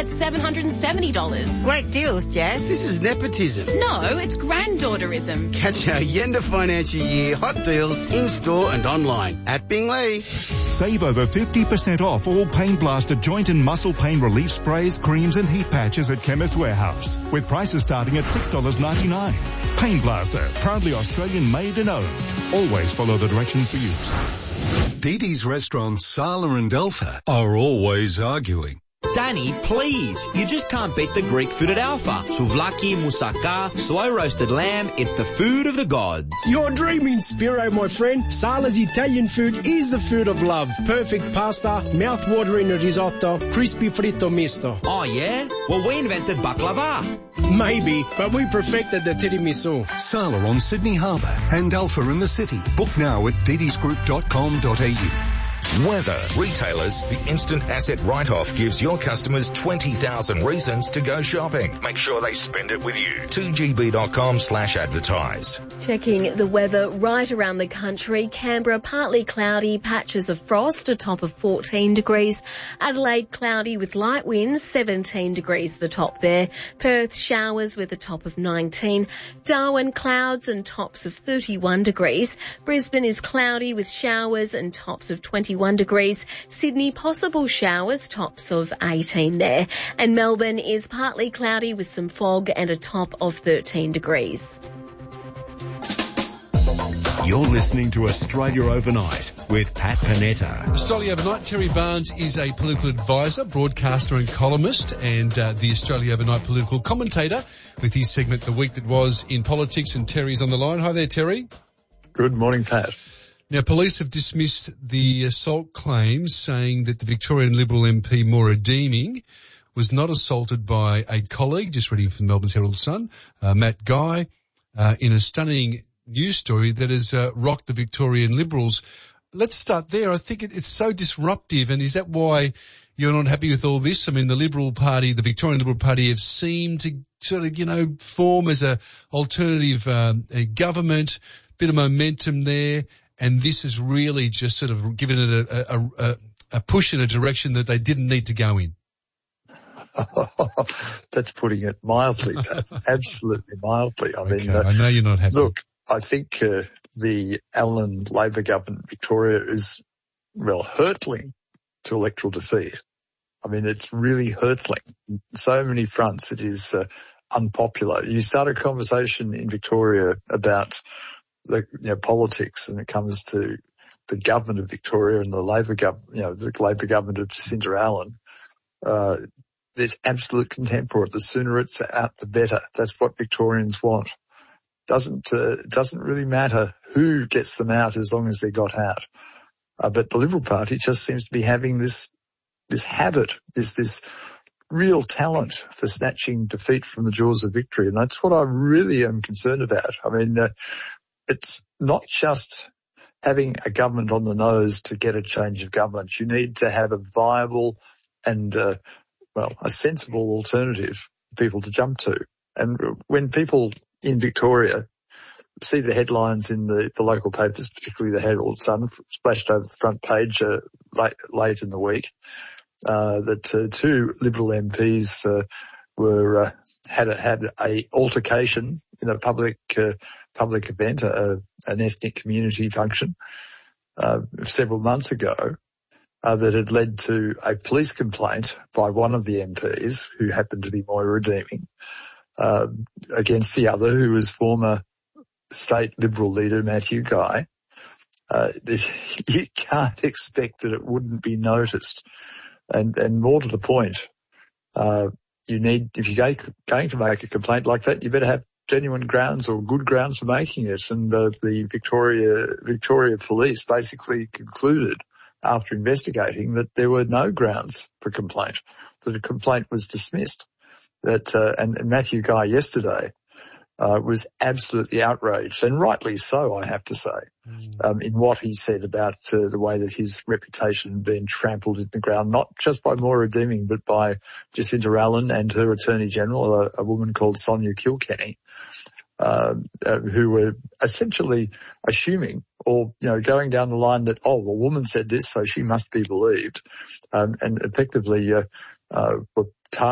at $770. Great deals, Jazz. This is nepotism. No, it's granddaughterism. Catch our Yenda financial year hot deals in-store and online at Bingley. Save over 50% off all Pain Blaster joint and muscle pain relief sprays, creams and heat patches at Chemist Warehouse, with prices starting at $6.99. Pain Blaster, proudly Australian made and owned. Always follow the directions for use. Dee Dee's restaurants Sala and Alpha are always arguing. Danny, please. You just can't beat the Greek food at Alpha. Souvlaki, moussaka, soy roasted lamb. It's the food of the gods. You're dreaming, Spiro, my friend. Sala's Italian food is the food of love. Perfect pasta, mouth-watering risotto, crispy fritto misto. Oh, yeah? Well, we invented baklava. Maybe, but we perfected the tiramisu. Sala on Sydney Harbour and Alpha in the city. Book now at didisgroup.com.au. Weather. Retailers, the instant asset write-off gives your customers 20,000 reasons to go shopping. Make sure they spend it with you. 2gb.com/advertise. Checking the weather right around the country. Canberra, partly cloudy, patches of frost, a top of 14 degrees. Adelaide, cloudy with light winds, 17 degrees the top there. Perth, showers with a top of 19. Darwin, clouds and tops of 31 degrees. Brisbane is cloudy with showers and tops of 21 degrees. Sydney, possible showers, tops of 18 there. And Melbourne is partly cloudy with some fog and a top of 13 degrees. You're listening to Australia Overnight with Pat Panetta. Australia Overnight. Terry Barnes is a political advisor, broadcaster and columnist, and the Australia Overnight political commentator with his segment The Week That Was in Politics. And Terry's on the line. Hi there, Terry. Good morning, Pat. Now, police have dismissed the assault claims, saying that the Victorian Liberal MP, Maura Deeming, was not assaulted by a colleague, just reading from the Melbourne Herald Sun, Matt Guy, in a stunning news story that has rocked the Victorian Liberals. Let's start there. I think it's so disruptive, and is that why you're not happy with all this? I mean, the Liberal Party, the Victorian Liberal Party, have seemed to sort of, form as a alternative a government, bit of momentum there. And this has really just sort of given it a push in a direction that they didn't need to go in. That's putting it mildly, Pat. Absolutely mildly. I mean, I know you're not happy. Look, I think the Allen Labor government in Victoria is, hurtling to electoral defeat. I mean, it's really hurtling. So many fronts, it is unpopular. You start a conversation in Victoria about politics, and it comes to the government of Victoria and the Labor government, the Labor government of Jacinta Allen. There's absolute contempt for it. The sooner it's out, the better. That's what Victorians want. Doesn't really matter who gets them out as long as they got out. But the Liberal Party just seems to be having this habit, this real talent for snatching defeat from the jaws of victory. And that's what I really am concerned about. I mean, it's not just having a government on the nose to get a change of government. You need to have a viable and, a sensible alternative for people to jump to. And when people in Victoria see the headlines in the local papers, particularly the Herald Sun, splashed over the front page late in the week, that two Liberal MPs had a altercation in a public event, an ethnic community function, several months ago, that had led to a police complaint by one of the MPs, who happened to be Maura Deeming, against the other, who was former state Liberal leader Matthew Guy. You can't expect that it wouldn't be noticed. And more to the point, if you're going to make a complaint like that, you better have genuine grounds or good grounds for making it. And the Victoria Police basically concluded, after investigating, that there were no grounds for complaint, that a complaint was dismissed. And Matthew Guy yesterday was absolutely outraged, and rightly so, I have to say, in what he said about the way that his reputation had been trampled in the ground, not just by Maura Deeming, but by Jacinta Allen and her Attorney General, a woman called Sonia Kilkenny, who were essentially assuming, or going down the line that, the woman said this, so she must be believed, and effectively were